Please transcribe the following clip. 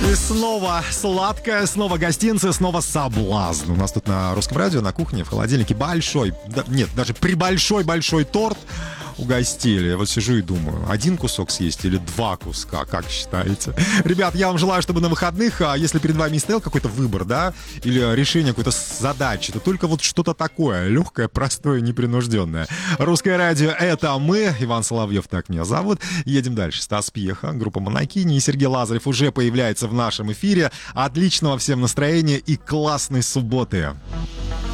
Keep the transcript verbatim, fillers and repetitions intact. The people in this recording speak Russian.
И снова сладкое, снова гостинцы, снова соблазн. У нас тут на Русском радио, на кухне, в холодильнике большой, да, нет, даже прибольшой-большой торт угостили. Вот сижу и думаю, один кусок съесть или два куска, как считаете? Ребят, я вам желаю, чтобы на выходных, а если перед вами стоял какой-то выбор, да, или решение какой-то задачи, то только вот что-то такое, легкое, простое, непринужденное. Русское радио — это мы. Иван Соловьев, так меня зовут. Едем дальше. Стас Пьеха, группа Монахини и Сергей Лазарев уже появляется в нашем эфире. Отличного всем настроения и классной субботы.